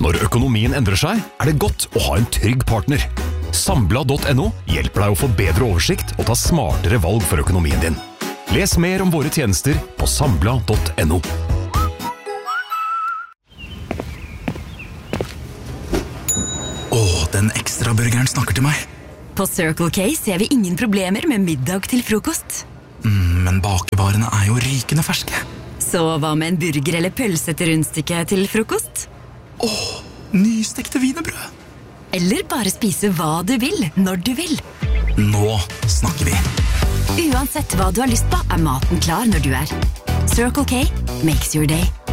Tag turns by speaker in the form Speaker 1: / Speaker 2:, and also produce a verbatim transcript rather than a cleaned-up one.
Speaker 1: Når økonomien endrer seg, er det godt å ha en trygg partner. Sambla punktum no hjelper deg å få bedre oversikt og ta smartere valg for økonomien din. Les mer om våre tjenester på sambla punktum no.
Speaker 2: Åh, den ekstra burgeren snakker til meg.
Speaker 3: På Circle K ser vi ingen problemer med middag til frokost.
Speaker 2: Mm, men bakevarene er jo rykende ferske.
Speaker 3: Så hva med en burger eller pølse til rundstykke til frokost?
Speaker 2: Åh, nystekte wienerbrød.
Speaker 3: Eller bare spise hva du vil, når du vil.
Speaker 2: Nå snakker vi.
Speaker 3: Uansett hva du har lyst på, er maten klar når du er. Circle K makes your day.